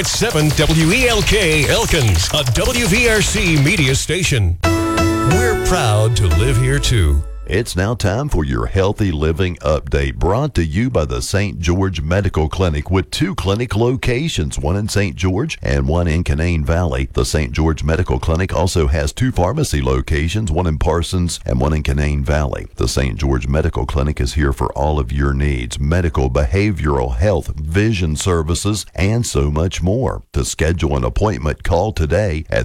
It's 7 WELK Elkins, a WVRC media station. We're proud to live here, too. It's now time for your Healthy Living Update, brought to you by the St. George Medical Clinic with 2 clinic locations, one in St. George and one in Canaan Valley. The St. George Medical Clinic also has 2 pharmacy locations, one in Parsons and one in Canaan Valley. The St. George Medical Clinic is here for all of your needs: medical, behavioral, health, vision services, and so much more. To schedule an appointment, call today at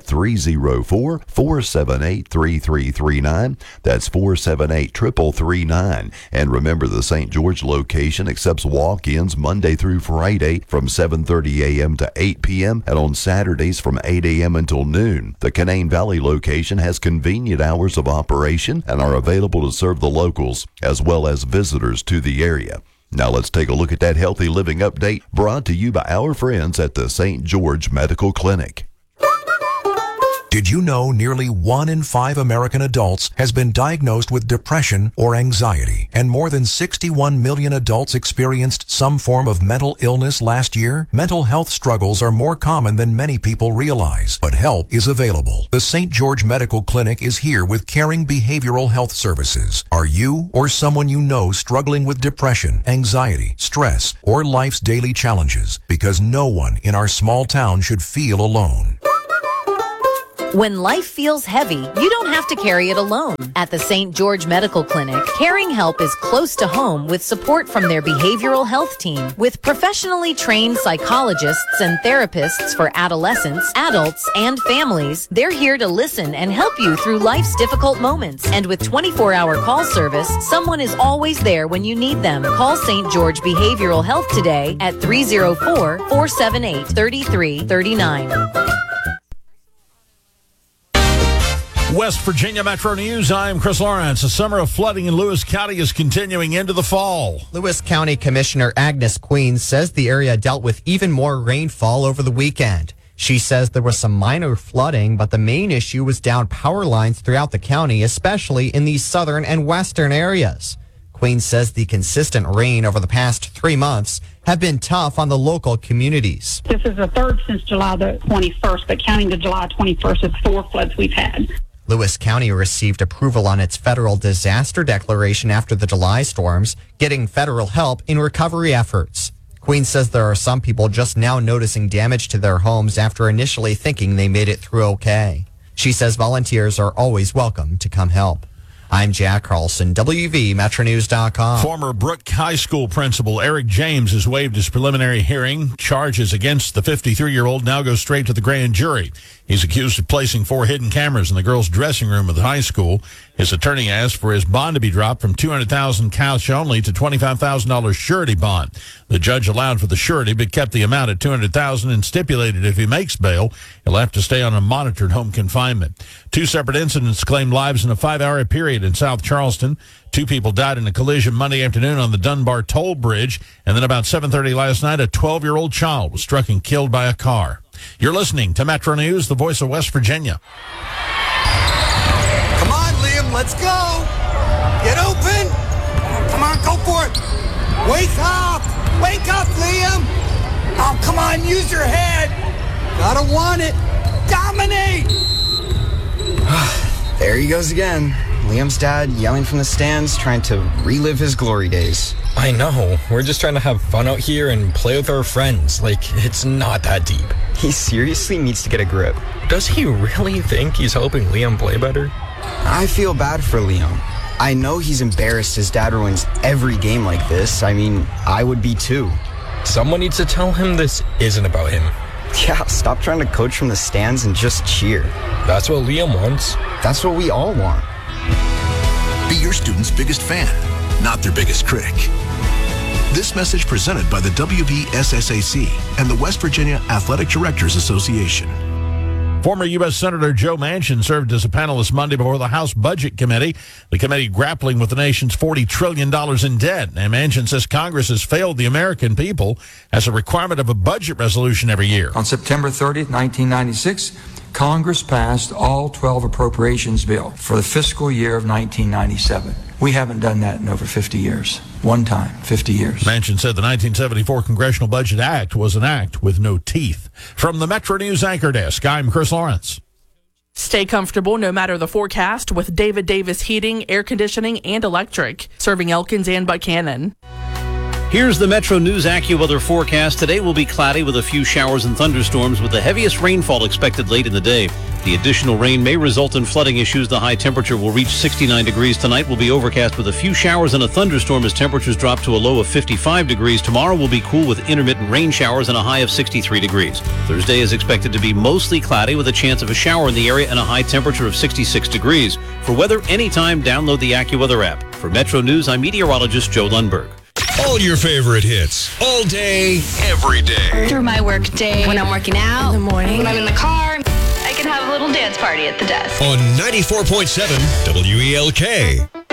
304-478-3339. That's 478-3339. And remember, the St. George location accepts walk-ins Monday through Friday from 7:30 a.m. to 8 p.m. and on Saturdays from 8 a.m. until noon. The Canaan Valley location has convenient hours of operation and are available to serve the locals as well as visitors to the area. Now let's take a look at that Healthy Living Update, brought to you by our friends at the St. George Medical Clinic. Did you know nearly 1 in 5 American adults has been diagnosed with depression or anxiety, and more than 61 million adults experienced some form of mental illness last year? Mental health struggles are more common than many people realize, but help is available. The St. George Medical Clinic is here with caring behavioral health services. Are you or someone you know struggling with depression, anxiety, stress, or life's daily challenges? Because no one in our small town should feel alone. When life feels heavy, you don't have to carry it alone. At the St. George Medical Clinic, Caring Help is close to home with support from their behavioral health team. With professionally trained psychologists and therapists for adolescents, adults, and families, they're here to listen and help you through life's difficult moments. And with 24-hour call service, someone is always there when you need them. Call St. George Behavioral Health today at 304-478-3339. West Virginia Metro News, I'm Chris Lawrence. A summer of flooding in Lewis County is continuing into the fall. Lewis County Commissioner Agnes Queen says the area dealt with even more rainfall over the weekend. She says there was some minor flooding, but the main issue was down power lines throughout the county, especially in the southern and western areas. Queen says the consistent rain over the past 3 months have been tough on the local communities. This is the third since July the 21st, but counting to July 21st, it's 4 floods we've had. Lewis County received approval on its federal disaster declaration after the July storms, getting federal help in recovery efforts. Queen says there are some people just now noticing damage to their homes after initially thinking they made it through okay. She says volunteers are always welcome to come help. I'm Jack Carlson, WVMetroNews.com. Former Brooke High School principal Eric James has waived his preliminary hearing. Charges against the 53-year-old now go straight to the grand jury. He's accused of placing 4 hidden cameras in the girls' dressing room of the high school. His attorney asked for his bond to be dropped from $200,000 cash only to $25,000 surety bond. The judge allowed for the surety but kept the amount at $200,000 and stipulated if he makes bail, he'll have to stay on a monitored home confinement. 2 separate incidents claimed lives in a 5-hour period in South Charleston. 2 people died in a collision Monday afternoon on the Dunbar Toll Bridge, and then about 7:30 last night, a 12-year-old child was struck and killed by a car. You're listening to Metro News, the voice of West Virginia. Come on, Liam, let's go. Get open. Come on, go for it. Wake up. Wake up, Liam. Oh, come on, use your head. Gotta want it. Dominate. There he goes again. Liam's dad yelling from the stands, trying to relive his glory days. I know. We're just trying to have fun out here and play with our friends. Like, it's not that deep. He seriously needs to get a grip. Does he really think he's helping Liam play better? I feel bad for Liam. I know he's embarrassed his dad ruins every game like this. I mean, I would be too. Someone needs to tell him this isn't about him. Yeah, stop trying to coach from the stands and just cheer. That's what Liam wants. That's what we all want. Be your student's biggest fan, not their biggest critic. This message presented by the WVSSAC and the West Virginia Athletic Directors Association. Former U.S. Senator Joe Manchin served as a panelist Monday before the House Budget Committee, the committee grappling with the nation's $40 trillion in debt. And Manchin says Congress has failed the American people as a requirement of a budget resolution every year. On September 30th, 1996, Congress passed all 12 appropriations bill for the fiscal year of 1997. We haven't done that in over 50 years. One time, 50 years. Manchin said the 1974 Congressional Budget Act was an act with no teeth. From the Metro News Anchor Desk, I'm Chris Lawrence. Stay comfortable no matter the forecast with David Davis Heating, Air Conditioning, and Electric, serving Elkins and Buchanan. Here's the Metro News AccuWeather forecast. Today will be cloudy with a few showers and thunderstorms with the heaviest rainfall expected late in the day. The additional rain may result in flooding issues. The high temperature will reach 69 degrees. Tonight will be overcast with a few showers and a thunderstorm as temperatures drop to a low of 55 degrees. Tomorrow will be cool with intermittent rain showers and a high of 63 degrees. Thursday is expected to be mostly cloudy with a chance of a shower in the area and a high temperature of 66 degrees. For weather anytime, download the AccuWeather app. For Metro News, I'm meteorologist Joe Lundberg. All your favorite hits, all day, every day. Through my work day, when I'm working out, in the morning, when I'm in the car, I can have a little dance party at the desk. On 94.7 WELK.